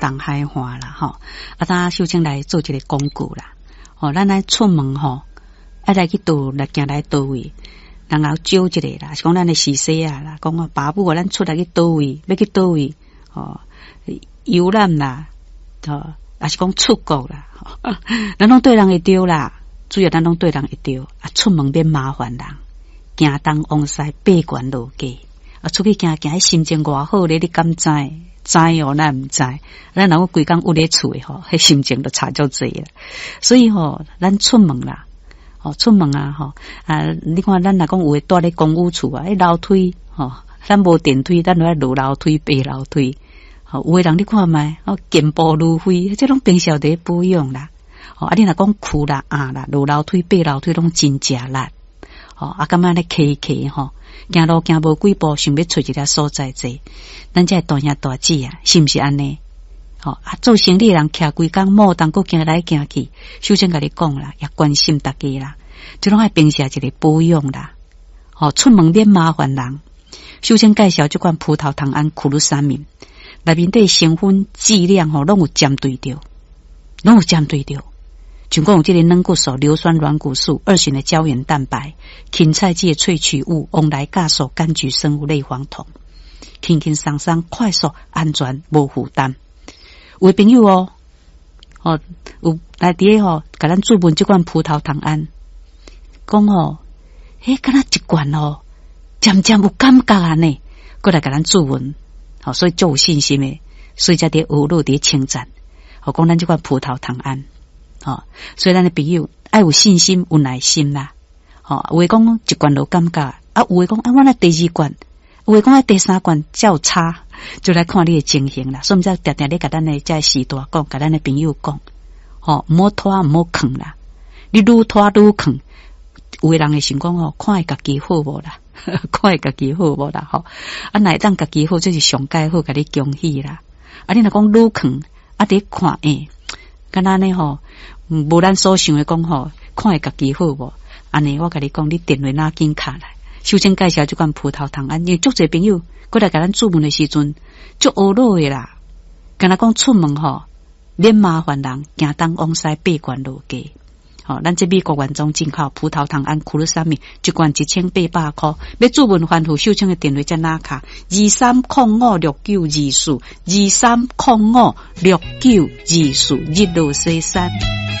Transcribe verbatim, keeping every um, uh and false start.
东海话啦吼，啊，咱首先来做一个广告啦。哦，咱来出门吼，爱来去倒来行来倒位，然后招一个啦，是讲咱的时势啊啦，讲啊爸母啊，咱出来去倒位，要去倒位，哦，游览啦，哦，也是讲出国啦，哦、咱拢对人会对啦，主要咱拢对人会对，啊，出门免麻烦人，行东往西八关路街，啊，出去行行，心情偌好咧，你敢知？知哦，咱唔知，咱若我规工窝咧厝诶吼，迄心情都差足济啦。所以吼，咱出门啦，哦，出门啊，吼啊，你看咱若讲有诶住咧公寓厝啊，迄楼梯吼，咱无电梯，咱就要落楼梯、爬楼梯。吼，有诶人你看觅，哦，健步如飞，即种平时伫保养啦。哦，啊，你若讲哭啦、啊啦，落楼梯、爬楼梯拢真食力。哦，啊，感觉咧骑骑吼。行路行无几步，想要找一个所在坐，咱这大兄大姐啊，是毋是安尼？吼、哦、啊，做生意人徛规工，莫当佫行来行去。首先甲你讲啦，也关心大家啦，即拢爱平时一个保养啦。吼、哦，出门免麻烦人。首先介绍这款葡萄糖胺库鲁沙敏，内面的成分质量吼，拢有针对着，拢有针对着。总共有这个软骨素、硫酸软骨素、二型的胶原蛋白、芹菜剂萃取物、翁来酵素、柑橘生物类黄酮，轻轻松松、快速、安全、无负担。有的朋友哦，哦，有来伫咧吼，甲咱注文这款葡萄糖胺，讲哦，迄敢若一罐哦，渐渐有感觉安尼，过来甲咱注文，好、哦，所以就有信心诶，所以才伫学路伫称赞，我讲咱这款葡萄糖胺。哦，所以咱的朋友爱有信心、有耐心啦。哦，有诶讲一罐就感觉，啊，有诶讲啊，我来第二罐，有诶讲啊第三罐才有差，就来看你的情形啦。所以我们定定咧甲咱的这时代讲，甲咱的朋友讲，哦，唔好拖，唔好坑啦。你愈拖愈坑，有诶人会想讲哦，看伊家己好无啦，看伊家己好无啦，吼、哦。啊，乃当家己好，这是上介好，甲你恭喜啦。啊，你若讲愈坑，啊，得看诶。敢若呢吼，无咱所想的讲吼，看会家己好无？安尼我甲你讲，你电话拿紧卡来。首先介绍这款葡萄糖胺，因为足侪朋友过来甲咱注文的时阵，足懊恼的啦。敢若讲出门吼，免麻烦人，行东往西八关路街。吼、哦，咱这美国原装进口葡萄糖胺库鲁沙米，一罐一千八百块。要注文番户首请的电话才拿卡，二三零五六九二四，二三零五六九二四，日落西山。